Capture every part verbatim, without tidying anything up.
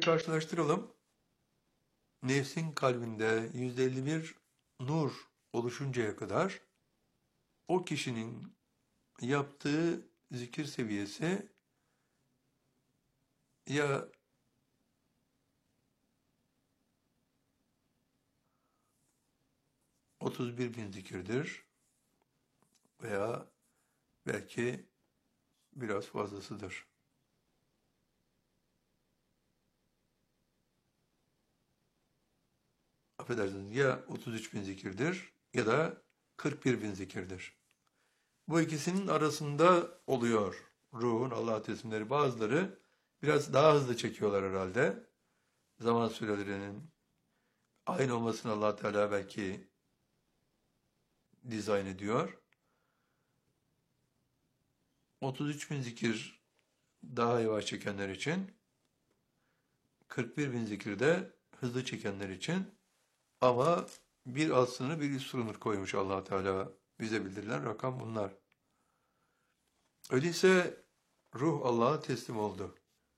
karşılaştıralım. Nefsin kalbinde yüzde elli bir nur oluşuncaya kadar o kişinin yaptığı zikir seviyesi ya otuz bir bin zikirdir veya belki biraz fazlasıdır. Affedersiniz, ya otuz üç bin zikirdir ya da kırk bir bin zikirdir. Bu ikisinin arasında oluyor ruhun Allah'a teslimleri. Bazıları biraz daha hızlı çekiyorlar herhalde. Zaman sürelerinin aynı olmasını Allah Teala belki dizayn ediyor. otuz üç bin zikir daha yavaş çekenler için, kırk bir bin zikir de hızlı çekenler için, ama bir alt sınır bir üst sınır koymuş Allah Teala, bize bildirilen rakam bunlar. Öyleyse ruh Allah'a teslim oldu.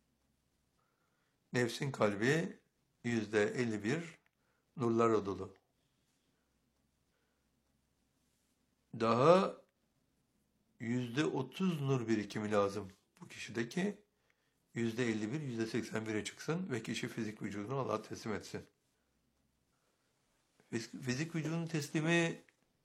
Nefsin kalbi yüzde elli bir nurlarla dolu. Daha yüzde otuz nur birikimi lazım bu kişideki. yüzde elli bir, yüzde seksen bire çıksın ve kişi fizik vücudunu Allah'a teslim etsin. Fizik vücudun teslimi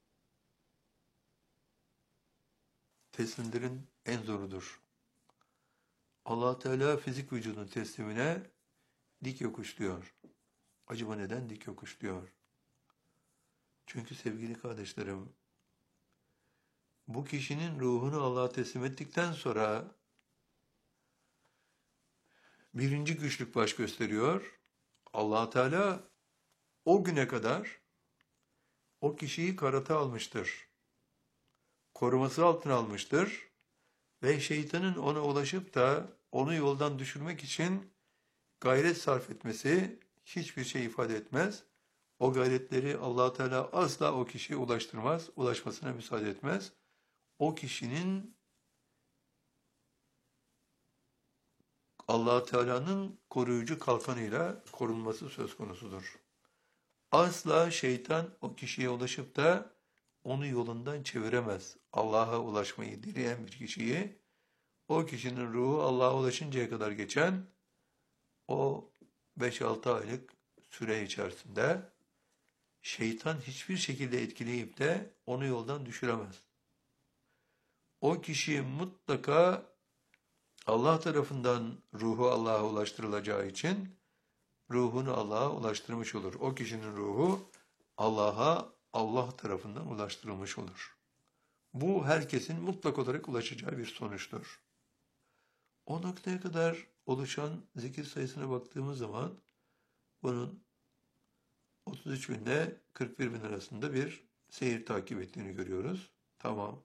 teslimlerin en zorudur. Allah Teala fizik vücudun teslimine dik yokuş diyor. Acaba neden dik yokuş diyor? Çünkü sevgili kardeşlerim, bu kişinin ruhunu Allah'a teslim ettikten sonra birinci güçlük baş gösteriyor. Allah Teala o güne kadar o kişiyi karata almıştır. Koruması altına almıştır ve şeytanın ona ulaşıp da onu yoldan düşürmek için gayret sarf etmesi hiçbir şey ifade etmez. O gayretleri Allah Teala asla o kişiye ulaştırmaz, ulaşmasına müsaade etmez. O kişinin Allah Teala'nın koruyucu kalkanıyla korunması söz konusudur. Asla şeytan o kişiye ulaşıp da onu yolundan çeviremez. Allah'a ulaşmayı dileyen bir kişiyi, o kişinin ruhu Allah'a ulaşıncaya kadar geçen o beş altı aylık süre içerisinde şeytan hiçbir şekilde etkileyip de onu yoldan düşüremez. O kişi mutlaka Allah tarafından ruhu Allah'a ulaştırılacağı için ruhunu Allah'a ulaştırmış olur. O kişinin ruhu Allah'a Allah tarafından ulaştırılmış olur. Bu herkesin mutlak olarak ulaşacağı bir sonuçtur. O noktaya kadar oluşan zikir sayısına baktığımız zaman bunun otuz üç bin ile kırk bir bin arasında bir seyir takip ettiğini görüyoruz. Tamam.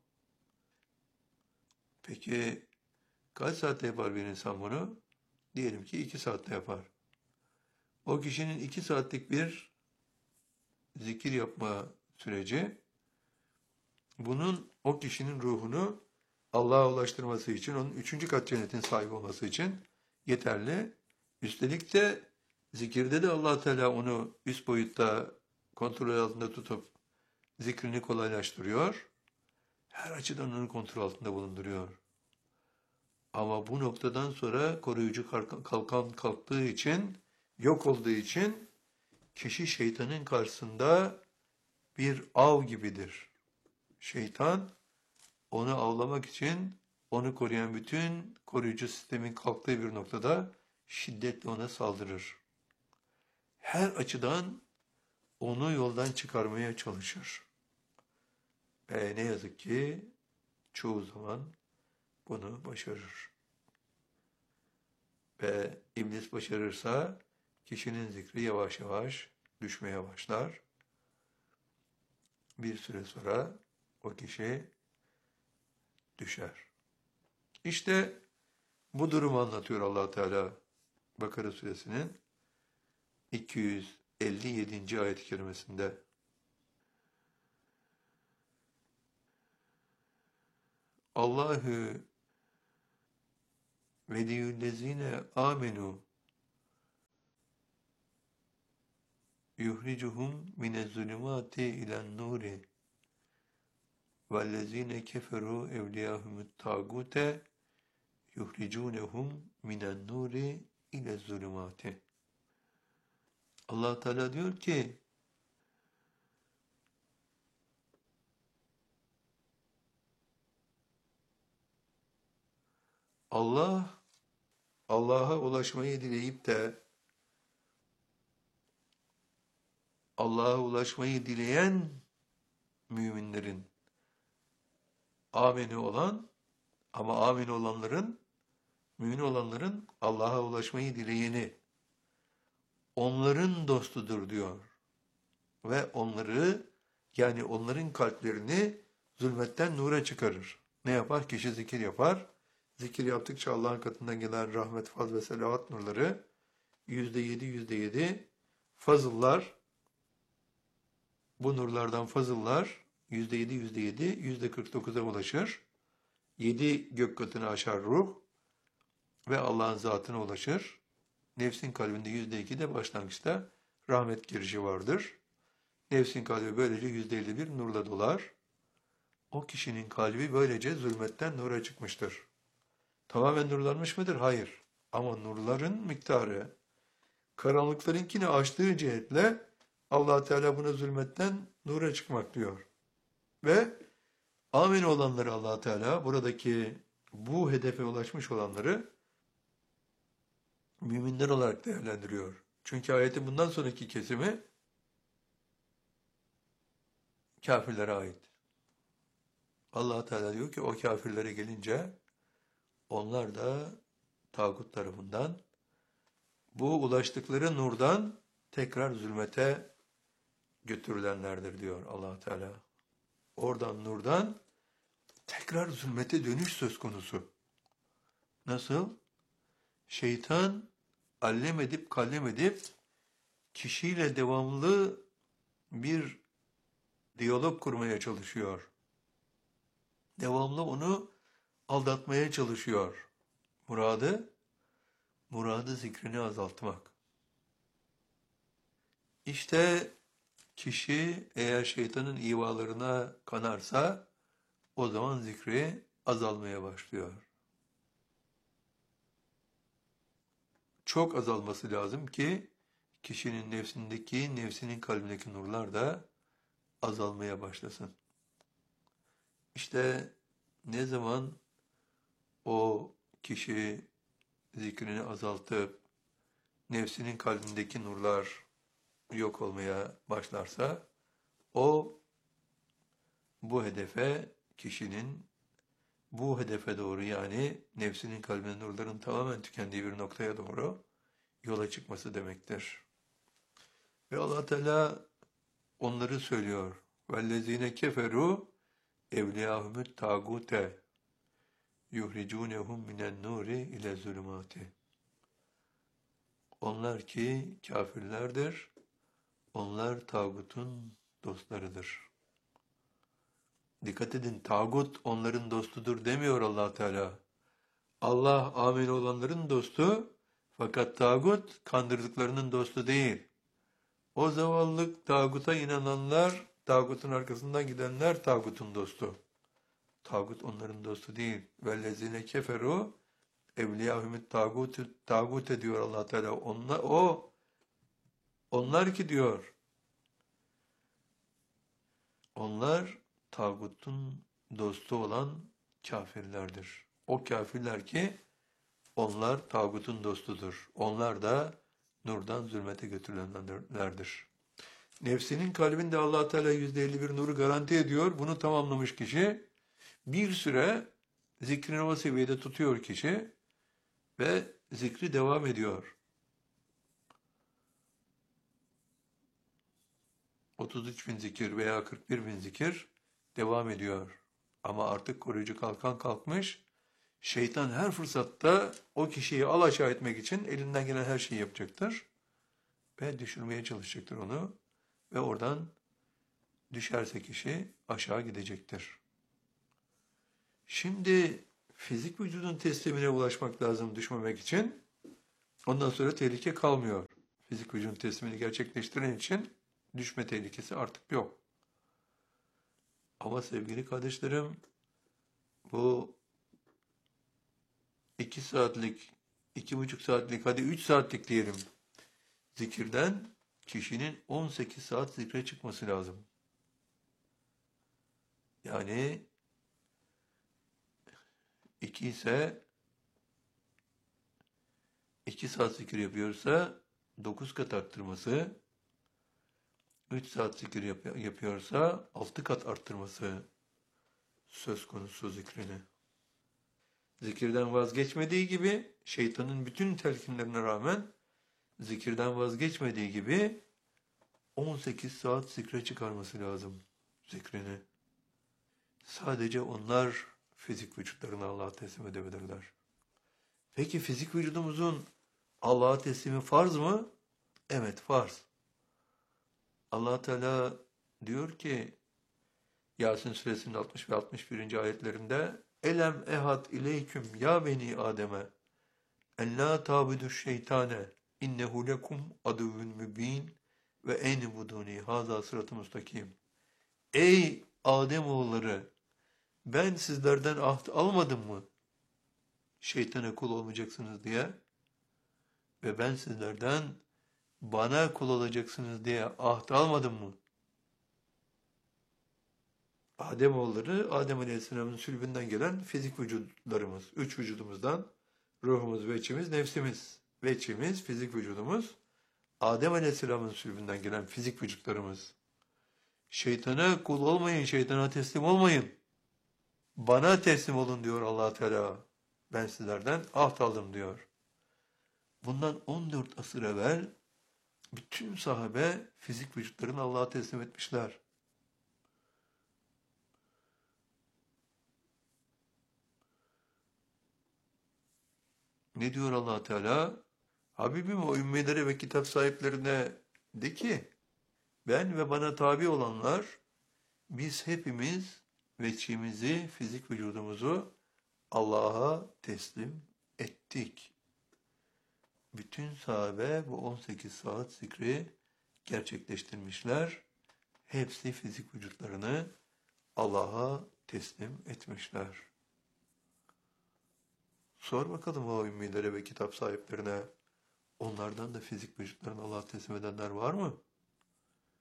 Peki kaç saatte yapar bir insan bunu? Diyelim ki iki saatte yapar. O kişinin iki saatlik bir zikir yapma süreci, bunun o kişinin ruhunu Allah'a ulaştırması için, onun üçüncü kat cennetin sahibi olması için yeterli. Üstelik de zikirde de Allah Teala onu üst boyutta kontrol altında tutup zikrini kolaylaştırıyor. Her açıdan onu kontrol altında bulunduruyor. Ama bu noktadan sonra koruyucu kalkan kalktığı için, yok olduğu için kişi şeytanın karşısında bir av gibidir. Şeytan onu avlamak için onu koruyan bütün koruyucu sistemin kalktığı bir noktada şiddetle ona saldırır. Her açıdan onu yoldan çıkarmaya çalışır. Ve ne yazık ki çoğu zaman bunu başarır. Ve iblis başarırsa kişinin zikri yavaş yavaş düşmeye başlar. Bir süre sonra o kişi düşer. İşte bu durumu anlatıyor Allah Teala Bakara suresinin iki yüz elli yedinci ayet-i kerimesinde. Allahu veliyüllezine amenu yuhricuhum minez-zulümati ilen-nuri vellezine keferu evliyahumut-tağute yuhricunehum minen-nuri ile-zulümati. Allah Teala diyor ki Allah Allah'a ulaşmayı dileyip de Allah'a ulaşmayı dileyen müminlerin ameni olan ama ameni olanların mümin olanların Allah'a ulaşmayı dileyeni onların dostudur diyor. Ve onları yani onların kalplerini zulmetten nura çıkarır. Ne yapar? Kişi zikir yapar. Zikir yaptıkça Allah'ın katından gelen rahmet, faz ve selavat nurları yüzde yedi, yüzde yedi fazıllar, bu nurlardan fazıllar yüzde yedi, yüzde yedi, yüzde kırk dokuza ulaşır. Yedi gök katını aşar ruh ve Allah'ın zatına ulaşır. Nefsin kalbinde yüzde iki de başlangıçta rahmet girişi vardır. Nefsin kalbi böylece yüzde elli bir nurla dolar. O kişinin kalbi böylece zulmetten nura çıkmıştır. Tamamen nurlanmış mıdır? Hayır. Ama nurların miktarı karanlıklarınkini aştığı cihetle Allah Teala buna zulmetten nura çıkmak diyor. Ve amin olanları Allah Teala buradaki bu hedefe ulaşmış olanları müminler olarak değerlendiriyor. Çünkü ayetin bundan sonraki kesimi kafirlere ait. Allah Teala diyor ki o kafirlere gelince onlar da tağut tarafından bu ulaştıkları nurdan tekrar zulmete götürülenlerdir diyor Allah Teala. Oradan nurdan tekrar zulmete dönüş söz konusu. Nasıl? Şeytan allem edip kallem edip kişiyle devamlı bir diyalog kurmaya çalışıyor. Devamlı onu aldatmaya çalışıyor. Muradı, muradı zikrini azaltmak. İşte kişi eğer şeytanın ivalarına kanarsa o zaman zikri azalmaya başlıyor. Çok azalması lazım ki kişinin nefsindeki, nefsinin kalbindeki nurlar da azalmaya başlasın. İşte ne zaman o kişi zikrini azaltıp nefsinin kalbindeki nurlar yok olmaya başlarsa o bu hedefe kişinin bu hedefe doğru yani nefsinin kalbinin nurların tamamen tükendiği bir noktaya doğru yola çıkması demektir. Ve Allah Teala onları söylüyor. وَالَّذ۪ينَ كَفَرُوا اَوْلِيَاهُمُ التَّاغُوتَ يُخْرِجُونَهُمْ مِنَ النُّورِ اِلَى الظُّلُمَاتِ. Onlar ki kafirlerdir, onlar tağutun dostlarıdır. Dikkat edin, tağut onların dostudur demiyor Allah Teala. Allah amin olanların dostu, fakat tağut kandırdıklarının dostu değil. O zavallı tağuta inananlar, tağutun arkasından gidenler tağutun dostu. Tağut onların dostu değil. Vellezine keferu evliyahumut tağut tağut ediyor Allah Teala. Onlar o onlar ki diyor. Onlar tağutun dostu olan kafirlerdir. O kafirler ki onlar tağutun dostudur. Onlar da nurdan zulmete götürülenlerdir. Nefsinin kalbinde Allah Teala yüzde elli bir nuru garanti ediyor. Bunu tamamlamış kişi bir süre zikrini o seviyede tutuyor kişi ve zikri devam ediyor. otuz üç bin zikir veya kırk bir bin zikir devam ediyor. Ama artık koruyucu kalkan kalkmış. Şeytan her fırsatta o kişiyi alaşağı etmek için elinden gelen her şeyi yapacaktır. Ve düşürmeye çalışacaktır onu. Ve oradan düşerse kişi aşağı gidecektir. Şimdi fizik vücudun teslimine ulaşmak lazım düşmemek için. Ondan sonra tehlike kalmıyor. Fizik vücudun teslimini gerçekleştiren için düşme tehlikesi artık yok. Ama sevgili kardeşlerim, bu iki saatlik, iki buçuk saatlik, hadi üç saatlik diyelim zikirden kişinin on sekiz saat zikre çıkması lazım. Yani iki ise iki saat zikir yapıyorsa dokuz kat arttırması, üç saat zikir yap- yapıyorsa altı kat arttırması söz konusu zikrini. Zikirden vazgeçmediği gibi şeytanın bütün telkinlerine rağmen zikirden vazgeçmediği gibi on sekiz saat zikre çıkarması lazım zikrini. Sadece onlar fizik vücutlarını Allah'a teslim edebilirler. Peki fizik vücudumuzun Allah'a teslimi farz mı? Evet, farz. Allah Teala diyor ki Yasin suresinin altmış ve altmış birinci ayetlerinde Elem ehad ileyküm ya beni Adem'e en la tabudu şeytane innehu lekum aduvun mübin ve eni buduni haza sıratı mustakim. Ey Ademoğulları, ben sizlerden ahd almadım mı? Şeytana kul olmayacaksınız diye ve ben sizlerden bana kul olacaksınız diye ahd almadım mı? Ademoğulları, Adem Aleyhisselam'ın sülbünden gelen fizik vücutlarımız, üç vücudumuzdan ruhumuz, veçimiz, nefsimiz, veçimiz, fizik vücudumuz, Adem Aleyhisselam'ın sülbünden gelen fizik vücutlarımız. Şeytana kul olmayın, şeytana teslim olmayın. Bana teslim olun diyor Allah Teala. Ben sizlerden ahd aldım diyor. Bundan on dört asır evvel bütün sahabe fizik vücutlarını Allah'a teslim etmişler. Ne diyor Allah Teala? Habibim o ümmilere ve kitap sahiplerine de ki ben ve bana tabi olanlar biz hepimiz veçimizi, fizik vücudumuzu Allah'a teslim ettik. Bütün sahabe bu on sekiz saat zikri gerçekleştirmişler. Hepsi fizik vücutlarını Allah'a teslim etmişler. Sor bakalım o ümmilere ve kitap sahiplerine, onlardan da fizik vücutlarını Allah'a teslim edenler var mı?